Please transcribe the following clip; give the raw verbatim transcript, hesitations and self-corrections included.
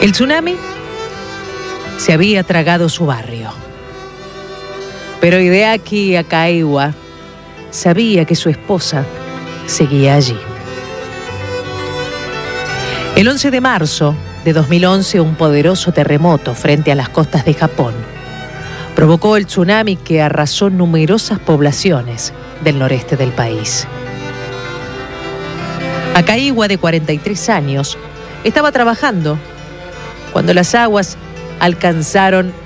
El tsunami se había tragado su barrio. Pero Hideaki Akaiwa sabía que su esposa seguía allí. El once de marzo de dos mil once, un poderoso terremoto frente a las costas de Japón provocó el tsunami que arrasó numerosas poblaciones del noreste del país. Akaiwa, de cuarenta y tres años, estaba trabajando cuando las aguas alcanzaron